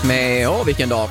med vilken dag.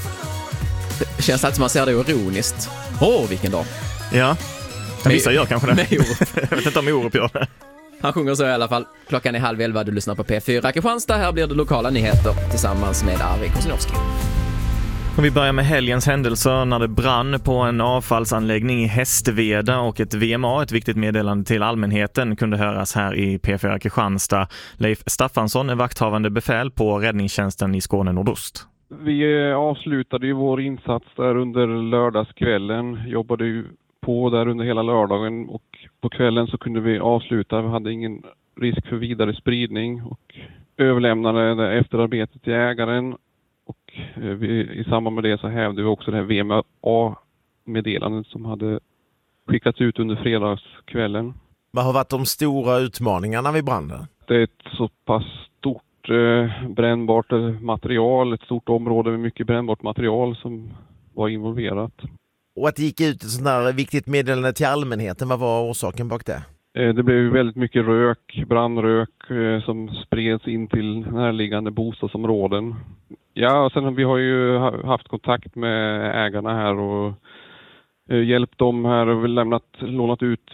Det känns alltid som man ser det ironiskt. Vilken dag. Ja, vissa gör kanske det. Jag vet inte om Orup gör det. Han sjunger så i alla fall. Klockan är 10:30, du lyssnar på P4 Kristianstad. Här blir det lokala nyheter tillsammans med Arvid Kosnowski. Och vi börjar med helgens händelser när det brann på en avfallsanläggning i Hästveda och ett VMA, ett viktigt meddelande till allmänheten, kunde höras här i P4 Kristianstad. Leif Staffansson är vakthavande befäl på räddningstjänsten i Skåne Nordost. Vi avslutade ju vår insats där under lördagskvällen, jobbade ju på där under hela lördagen och på kvällen så kunde vi avsluta. Vi hade ingen risk för vidare spridning och överlämnade efterarbetet till ägaren. Och i samband med det så hävde vi också det här VMA-meddelandet som hade skickats ut under fredagskvällen. Vad har varit de stora utmaningarna vid branden? Det är ett så pass stort brännbart material, ett stort område med mycket brännbart material som var involverat. Och att det gick ut ett sånt där viktigt meddelande till allmänheten, vad var orsaken bak det? Det blev väldigt mycket brandrök som spreds in till närliggande bostadsområden. Ja, sen vi har ju haft kontakt med ägarna här och hjälpt dem här och lånat ut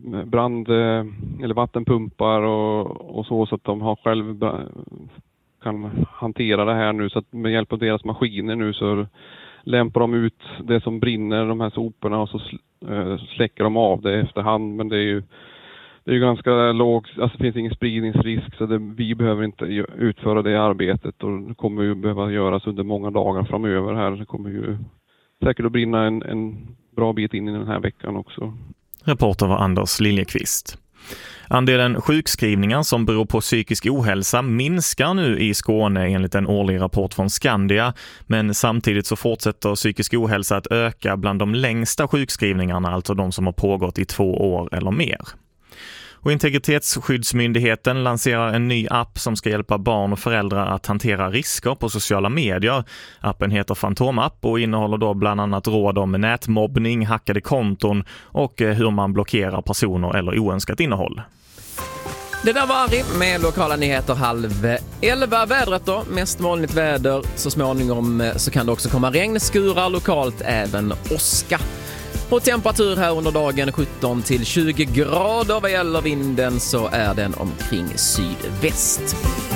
eller vattenpumpar och så att de har själv kan hantera det här nu. Så att med hjälp av deras maskiner nu så lämpar de ut det som brinner, de här soporna, och så släcker de av det efterhand. Men det är ju ganska lågt, alltså det finns ingen spridningsrisk, så vi behöver inte utföra det arbetet, och det kommer ju behöva göras under många dagar framöver här. Det kommer ju säkert att brinna en bra bit in i den här veckan också. Reporter var Anders Liljekvist. Andelen sjukskrivningar som beror på psykisk ohälsa minskar nu i Skåne enligt en årlig rapport från Skandia, men samtidigt så fortsätter psykisk ohälsa att öka bland de längsta sjukskrivningarna, alltså de som har pågått i 2 år eller mer. Och Integritetsskyddsmyndigheten lanserar en ny app som ska hjälpa barn och föräldrar att hantera risker på sociala medier. Appen heter Fantomapp och innehåller då bland annat råd om nätmobbning, hackade konton och hur man blockerar personer eller oönskat innehåll. Det där var Ari med lokala nyheter 10:30. Vädret då, mest molnigt väder. Så småningom så kan det också komma regn, skurar lokalt, även åska. Och temperatur här under dagen 17 till 20 grader. Vad gäller vinden så är den omkring sydväst.